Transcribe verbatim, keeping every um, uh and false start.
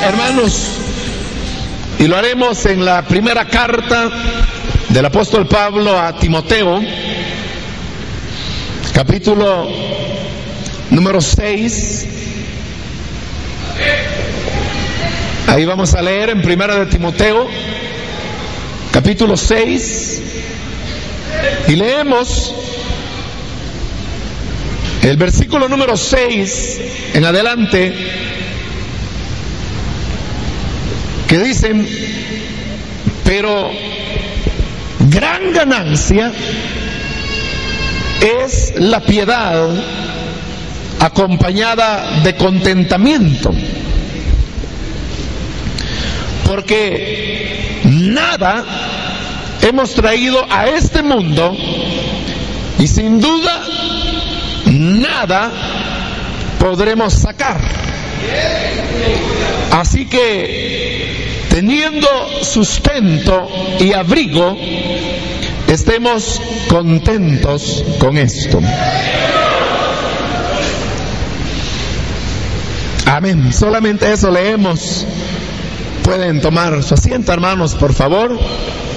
hermanos, y lo haremos en la primera carta del apóstol Pablo a Timoteo, capítulo número seis. Ahí vamos a leer en primera de Timoteo, capítulo seis, y leemos el versículo número seis en adelante, que dicen: pero gran ganancia es la piedad acompañada de contentamiento, porque nada hemos traído a este mundo y sin duda nada podremos sacar. Así que, teniendo sustento y abrigo, estemos contentos con esto. Amén. Solamente eso leemos. Pueden tomar su asiento, hermanos, por favor.